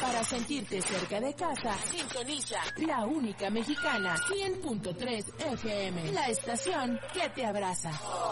Para sentirte cerca de casa, sintoniza La Única Mexicana 100.3 FM, la estación que te abraza.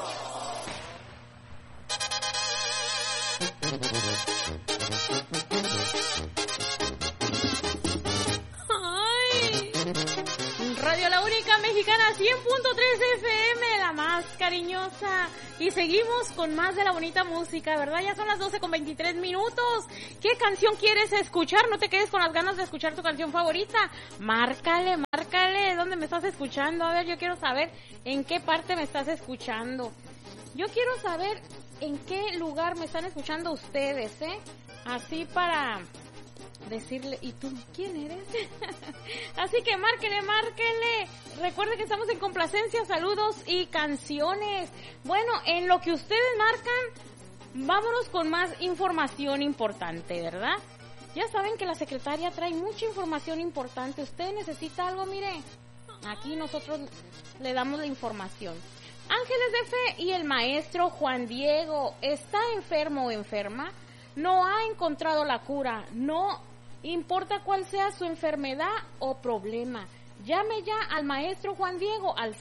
¡Ay! Radio La Única Mexicana 100.3 FM, la más cariñosa. Y seguimos con más de la bonita música, ¿verdad? Ya son las 12:23. ¿Qué canción quieres escuchar? No te quedes con las ganas de escuchar tu canción favorita. Márcale, ¿dónde me estás escuchando? A ver, yo quiero saber en qué parte me estás escuchando. Yo quiero saber en qué lugar me están escuchando ustedes, ¿eh? Así para decirle, ¿y tú quién eres? Así que márquele. Recuerde que estamos en complacencia, saludos y canciones. Bueno, en lo que ustedes marcan, vámonos con más información importante, ¿verdad? Ya saben que la secretaria trae mucha información importante. Usted necesita algo, mire, aquí nosotros le damos la información. Ángeles de Fe y el maestro Juan Diego está enfermo o enferma. No ha encontrado la cura. No importa cuál sea su enfermedad o problema. Llame ya al maestro Juan Diego al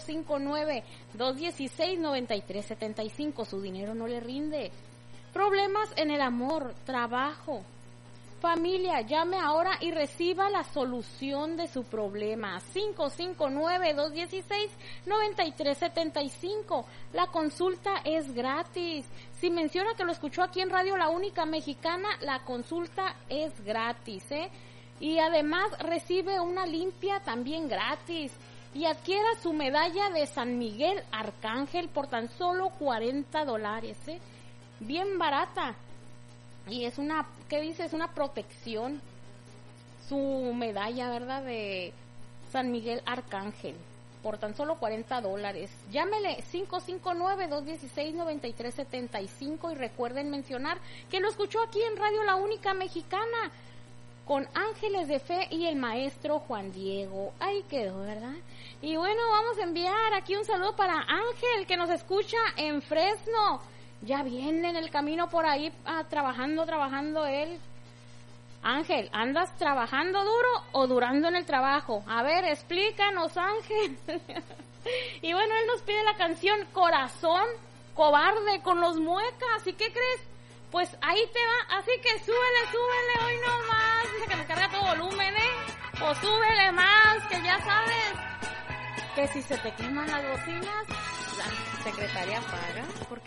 559-216-9375. Su dinero no le rinde. Problemas en el amor, trabajo, familia, llame ahora y reciba la solución de su problema. 559-216-9375. La consulta es gratis. Si menciona que lo escuchó aquí en Radio La Única Mexicana, la consulta es gratis, ¿eh? Y además recibe una limpia también gratis. Y adquiera su medalla de San Miguel Arcángel por tan solo $40, ¿eh? Bien barata. Y es una, ¿qué dice? Es una protección. Su medalla, ¿verdad? De San Miguel Arcángel. Por tan solo $40. Llámele 559-216-9375 y recuerden mencionar que lo escuchó aquí en Radio La Única Mexicana con Ángeles de Fe y el maestro Juan Diego. Ahí quedó, ¿verdad? Y bueno, vamos a enviar aquí un saludo para Ángel, que nos escucha en Fresno. Ya viene en el camino por ahí trabajando él. Ángel, ¿andas trabajando duro o durando en el trabajo? A ver, explícanos, Ángel. Y bueno, él nos pide la canción Corazón Cobarde con los Muecas. ¿Y qué crees? Pues ahí te va, así que súbele, hoy no más. Dice que me carga todo volumen, o súbele más, que ya sabes que si se te queman las bocinas, la secretaria paga, porque